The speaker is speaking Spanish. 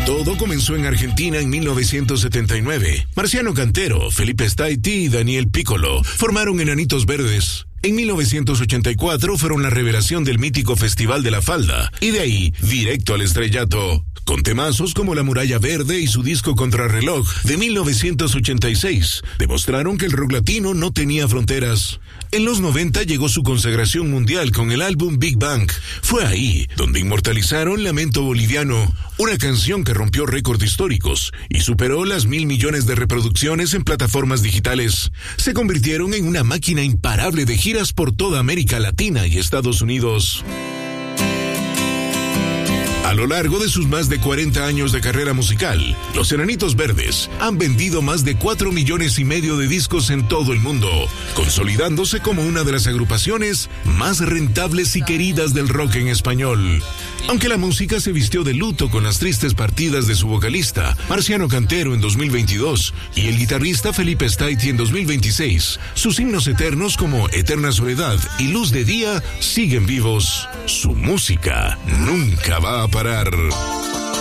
Todo comenzó en Argentina en 1979. Marciano Cantero, Felipe Staiti y Daniel Piccolo formaron Enanitos Verdes. En 1984 fueron la revelación del mítico Festival de la Falda, y de ahí, directo al estrellato. Con temazos como La Muralla Verde y su disco Contrarreloj de 1986, demostraron que el rock latino no tenía fronteras. En los 90 llegó su consagración mundial con el álbum Big Bang. Fue ahí donde inmortalizaron Lamento Boliviano, una canción que rompió récords históricos y superó las 1.000 millones de reproducciones en plataformas digitales. Se convirtieron en una máquina imparable de giras por toda América Latina y Estados Unidos. A lo largo de sus más de 40 años de carrera musical, los Enanitos Verdes han vendido más de 4,5 millones de discos en todo el mundo, consolidándose como una de las agrupaciones más rentables y queridas del rock en español. Aunque la música se vistió de luto con las tristes partidas de su vocalista, Marciano Cantero en 2022, y el guitarrista Felipe Staiti en 2026, sus himnos eternos como Eterna Soledad y Luz de Día siguen vivos. Su música nunca va a parar.